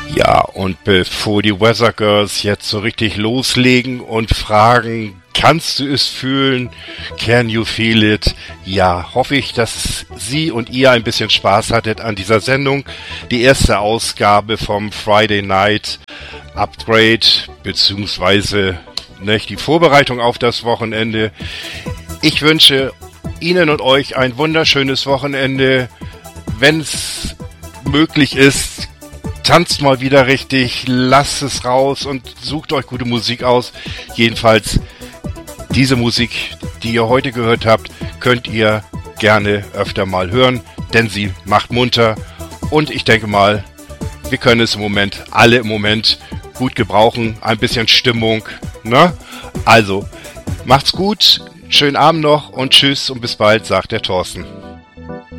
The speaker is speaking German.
Ja, und bevor die Weather Girls jetzt so richtig loslegen und fragen, kannst du es fühlen? Can you feel it? Ja, hoffe ich, dass Sie und ihr ein bisschen Spaß hattet an dieser Sendung. Die erste Ausgabe vom Friday Night Upgrade, beziehungsweise die Vorbereitung auf das Wochenende. Ich wünsche Ihnen und euch ein wunderschönes Wochenende. Wenn es möglich ist, tanzt mal wieder richtig, lasst es raus und sucht euch gute Musik aus. Jedenfalls, diese Musik, die ihr heute gehört habt, könnt ihr gerne öfter mal hören, denn sie macht munter. Und ich denke mal, wir können es alle im Moment gut gebrauchen. Ein bisschen Stimmung, ne? Also, macht's gut, schönen Abend noch und tschüss und bis bald, sagt der Thorsten.